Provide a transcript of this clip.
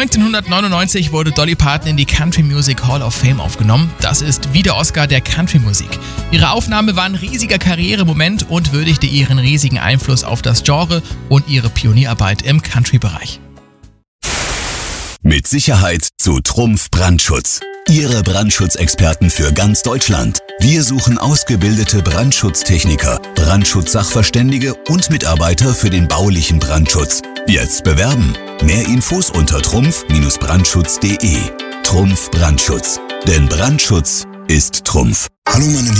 1999 wurde Dolly Parton in die Country Music Hall of Fame aufgenommen. Das ist wie der Oscar der Country-Musik. Ihre Aufnahme war ein riesiger Karrieremoment und würdigte ihren riesigen Einfluss auf das Genre und ihre Pionierarbeit im Country-Bereich. Mit Sicherheit zu Trumpf Brandschutz. Ihre Brandschutzexperten für ganz Deutschland. Wir suchen ausgebildete Brandschutztechniker, Brandschutzsachverständige und Mitarbeiter für den baulichen Brandschutz. Jetzt bewerben. Mehr Infos unter trumpf-brandschutz.de. Trumpf Brandschutz. Denn Brandschutz ist Trumpf. Hallo meine